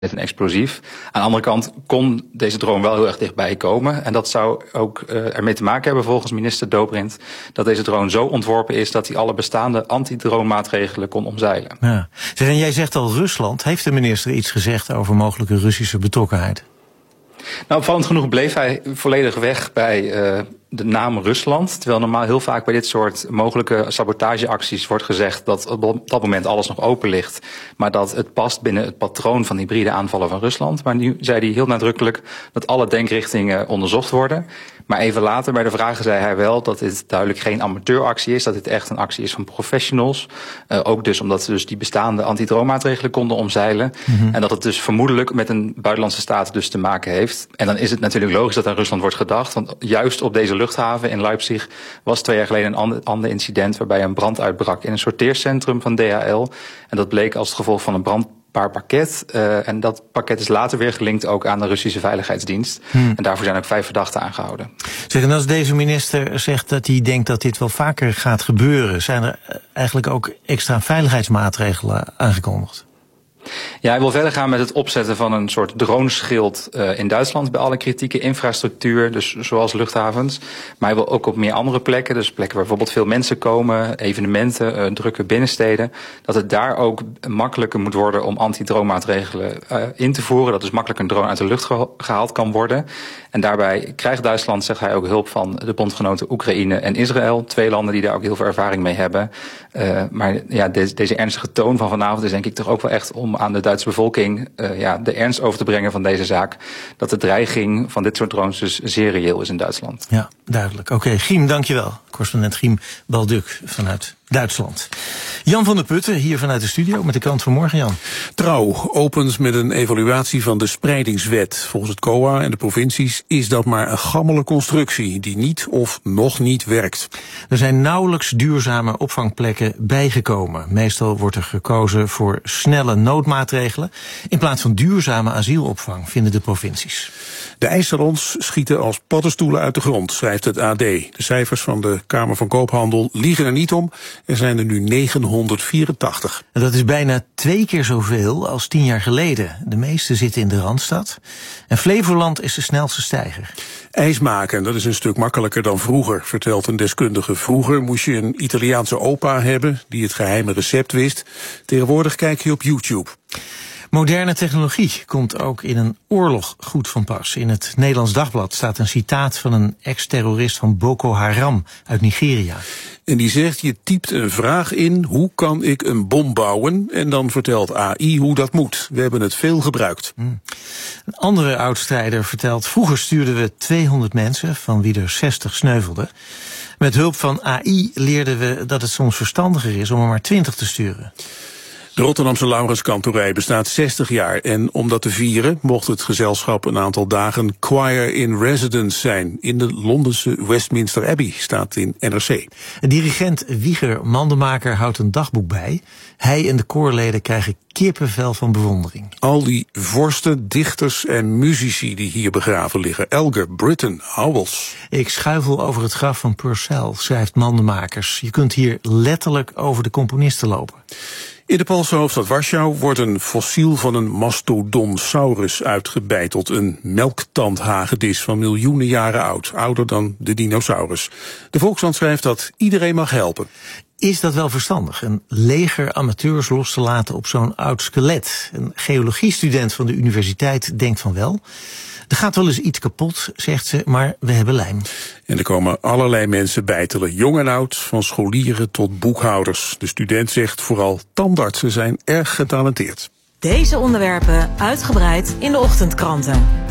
met een explosief. Aan de andere kant kon deze drone wel heel erg dichtbij komen. En dat zou ook ermee te maken hebben, volgens minister Dobrindt, dat deze drone zo ontworpen is dat hij alle bestaande antidronemaatregelen kon omzeilen. Ja. Zeg, en jij zegt al Rusland. Heeft de minister iets gezegd over mogelijke Russische betrokkenheid? Nou, opvallend genoeg bleef hij volledig weg bij de naam Rusland. Terwijl normaal heel vaak bij dit soort mogelijke sabotageacties wordt gezegd dat op dat moment alles nog open ligt. Maar dat het past binnen het patroon van hybride aanvallen van Rusland. Maar nu zei hij heel nadrukkelijk dat alle denkrichtingen onderzocht worden. Maar even later bij de vragen zei hij wel dat dit duidelijk geen amateuractie is. Dat dit echt een actie is van professionals. Ook dus omdat ze dus die bestaande antidroommaatregelen konden omzeilen. Mm-hmm. En dat het dus vermoedelijk met een buitenlandse staat dus te maken heeft. En dan is het natuurlijk logisch dat aan Rusland wordt gedacht. Want juist op deze luchthaven in Leipzig was 2 jaar geleden een ander incident waarbij een brand uitbrak in een sorteercentrum van DHL. En dat bleek als het gevolg van een brandbaar-pakket. En dat pakket is later weer gelinkt ook aan de Russische Veiligheidsdienst. En daarvoor zijn ook 5 verdachten aangehouden. Zeg, en als deze minister zegt dat hij denkt dat dit wel vaker gaat gebeuren, zijn er eigenlijk ook extra veiligheidsmaatregelen aangekondigd? Ja, hij wil verder gaan met het opzetten van een soort droneschild in Duitsland bij alle kritieke infrastructuur, dus zoals luchthavens. Maar hij wil ook op meer andere plekken, dus plekken waar bijvoorbeeld veel mensen komen, evenementen, drukke binnensteden, dat het daar ook makkelijker moet worden om antidroommaatregelen in te voeren. Dat dus makkelijk een drone uit de lucht gehaald kan worden. En daarbij krijgt Duitsland, zegt hij, ook hulp van de bondgenoten Oekraïne en Israël. 2 landen die daar ook heel veel ervaring mee hebben. Maar ja, deze ernstige toon van vanavond is denk ik toch ook wel echt om aan de Duitse bevolking de ernst over te brengen van deze zaak. Dat de dreiging van dit soort drones dus zeer reëel is in Duitsland. Ja, duidelijk. Oké, Giem, dankjewel. Correspondent Giem Balduk vanuit Duitsland. Jan van der Putten, hier vanuit de studio met de krant van morgen, Jan. Trouw opent met een evaluatie van de spreidingswet. Volgens het COA en de provincies is dat maar een gammele constructie die niet of nog niet werkt. Er zijn nauwelijks duurzame opvangplekken bijgekomen. Meestal wordt er gekozen voor snelle noodmaatregelen in plaats van duurzame asielopvang, vinden de provincies. De ijssalons schieten als paddenstoelen uit de grond, schrijft het AD. De cijfers van de Kamer van Koophandel liegen er niet om. Er zijn er nu 984. En dat is bijna 2 keer zoveel als 10 jaar geleden. De meeste zitten in de Randstad. En Flevoland is de snelste stijger. IJs maken, dat is een stuk makkelijker dan vroeger, vertelt een deskundige. Vroeger moest je een Italiaanse opa hebben die het geheime recept wist. Tegenwoordig kijk je op YouTube. Moderne technologie komt ook in een oorlog goed van pas. In het Nederlands Dagblad staat een citaat van een ex-terrorist van Boko Haram uit Nigeria. En die zegt, je typt een vraag in, hoe kan ik een bom bouwen? En dan vertelt AI hoe dat moet. We hebben het veel gebruikt. Een andere oud-strijder vertelt, vroeger stuurden we 200 mensen, van wie er 60 sneuvelden. Met hulp van AI leerden we dat het soms verstandiger is om er maar 20 te sturen. De Rotterdamse Laurenskantorij bestaat 60 jaar en om dat te vieren mocht het gezelschap een aantal dagen choir in residence zijn. In de Londense Westminster Abbey, staat in NRC. Dirigent Wieger Mandenmaker houdt een dagboek bij. Hij en de koorleden krijgen kippenvel van bewondering. Al die vorsten, dichters en muzici die hier begraven liggen. Elgar, Britten, Howells. Ik schuifel over het graf van Purcell, schrijft Mandenmakers. Je kunt hier letterlijk over de componisten lopen. In de Poolse hoofdstad Warschau wordt een fossiel van een mastodonsaurus uitgebeiteld. Een melktandhagedis van miljoenen jaren oud. Ouder dan de dinosaurus. De Volkskrant schrijft dat iedereen mag helpen. Is dat wel verstandig, een leger amateurs los te laten op zo'n oud skelet? Een geologiestudent van de universiteit denkt van wel. Er gaat wel eens iets kapot, zegt ze, maar we hebben lijm. En er komen allerlei mensen bijtelen, jong en oud, van scholieren tot boekhouders. De student zegt vooral tandartsen zijn erg getalenteerd. Deze onderwerpen uitgebreid in de ochtendkranten.